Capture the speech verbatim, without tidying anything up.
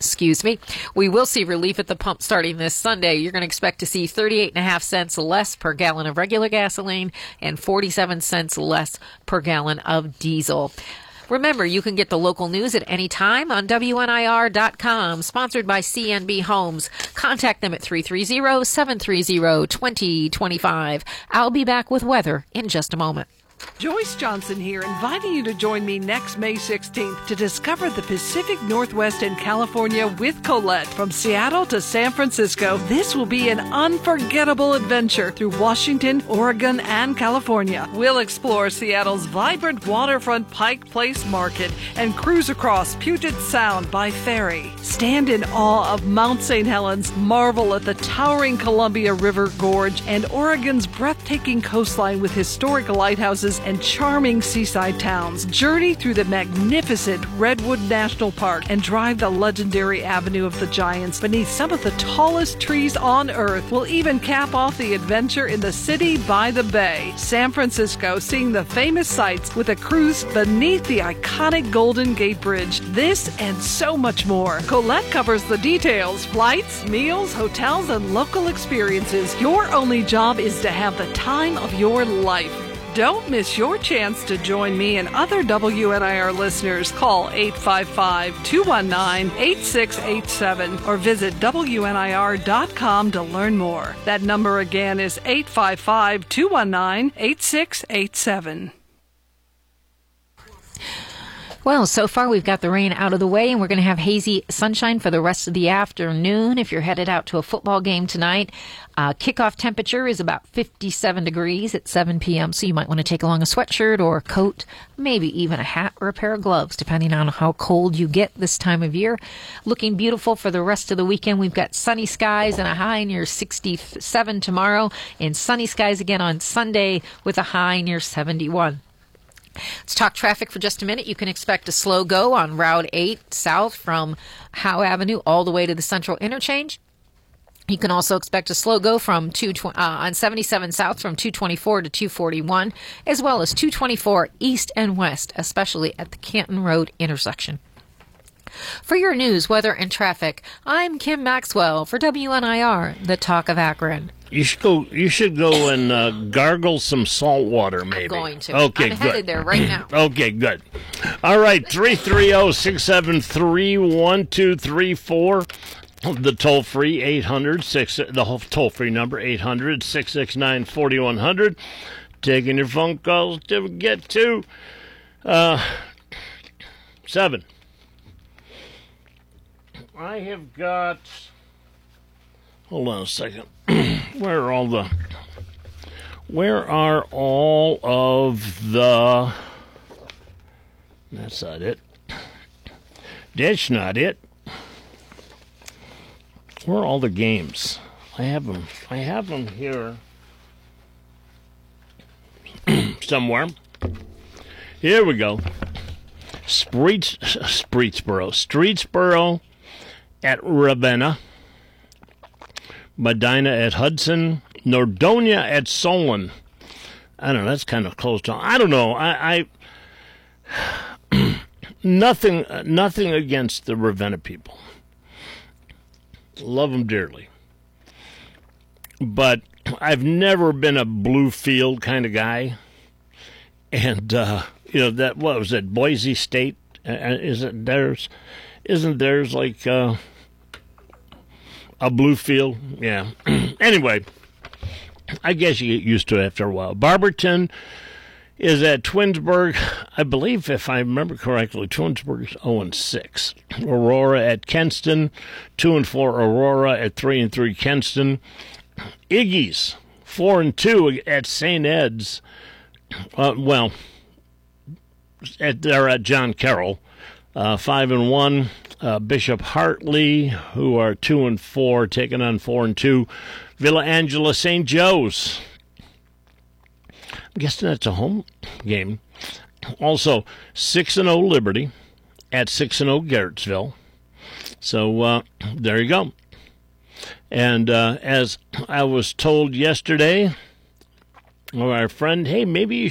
Excuse me. We will see relief at the pump starting this Sunday. You're going to expect to see thirty-eight and a half cents less per gallon of regular gasoline and forty-seven cents less per gallon of diesel. Remember, you can get the local news at any time on W N I R dot com, sponsored by C N B Homes. Contact them at three three zero, seven three zero, two zero two five. I'll be back with weather in just a moment. Joyce Johnson here, inviting you to join me next May sixteenth to discover the Pacific Northwest and California with Colette. From Seattle to San Francisco, this will be an unforgettable adventure through Washington, Oregon, and California. We'll explore Seattle's vibrant waterfront Pike Place Market and cruise across Puget Sound by ferry. Stand in awe of Mount Saint Helens, marvel at the towering Columbia River Gorge, and Oregon's breathtaking coastline with historic lighthouses and charming seaside towns. Journey through the magnificent Redwood National Park and drive the legendary Avenue of the Giants beneath some of the tallest trees on Earth. We'll even cap off the adventure in the city by the bay. San Francisco, seeing the famous sights with a cruise beneath the iconic Golden Gate Bridge. This and so much more. Colette covers the details: flights, meals, hotels, and local experiences. Your only job is to have the time of your life. Don't miss your chance to join me and other W N I R listeners. Call eight five five, two one nine, eight six eight seven or visit W N I R dot com to learn more. That number again is eight five five, two one nine, eight six eight seven. Well, so far we've got the rain out of the way, and we're going to have hazy sunshine for the rest of the afternoon. If you're headed out to a football game tonight, uh, kickoff temperature is about fifty-seven degrees at seven p.m., so you might want to take along a sweatshirt or a coat, maybe even a hat or a pair of gloves, depending on how cold you get this time of year. Looking beautiful for the rest of the weekend. We've got sunny skies and a high near sixty-seven tomorrow, and sunny skies again on Sunday with a high near seventy-one. Let's talk traffic for just a minute. You can expect a slow go on Route eight south from Howe Avenue all the way to the Central Interchange. You can also expect a slow go from two uh, on seventy-seven south from two twenty-four to two forty-one, as well as two twenty-four east and west, especially at the Canton Road intersection. For your news, weather, and traffic, I'm Kim Maxwell for W N I R, the Talk of Akron. You should go. You should go and uh, gargle some salt water, maybe. I'm going to. Okay, I'm good. headed there right now. Okay, good. All right, three three zero, six seven three, one two three four. The toll free eight hundred six. The whole toll free number eight hundred six six nine four one zero zero. Taking your phone calls to get to uh, seven. I have got. Hold on a second. Where are all the? Where are all of the? That's not it. That's not it. Where are all the games? I have them. I have them here somewhere. Here we go. Spreets, Streetsboro. Streetsboro at Ravenna. Medina at Hudson, Nordonia at Solon. I don't know, that's kind of close to. I don't know. I, I nothing, nothing against the Ravenna people. Love them dearly, but I've never been a blue field kind of guy. And uh, you know that what was it? Boise State? Uh, is it theirs? Isn't theirs like? Uh, A blue field, yeah. Anyway, I guess you get used to it after a while. Barberton is at Twinsburg. I believe, if I remember correctly, Twinsburg is oh and six. Aurora at Kenston, two and four. Aurora at three and three. Kenston. Iggy's four and two at Saint Ed's. Uh, well, at, they're at John Carroll, uh, five and one. Uh, Bishop Hartley, who are two and four, taking on four and two. Villa Angela Saint Joe's. I'm guessing that's a home game. Also, six and zero Liberty at six and zero Garrettsville. So uh, there you go. And uh, as I was told yesterday, our friend, hey, maybe you